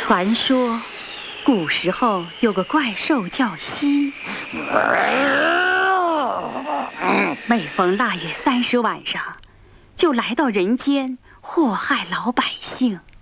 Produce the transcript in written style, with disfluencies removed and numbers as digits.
传说，古时候有个怪兽叫西，每逢腊月30晚上，就来到人间祸害老百姓。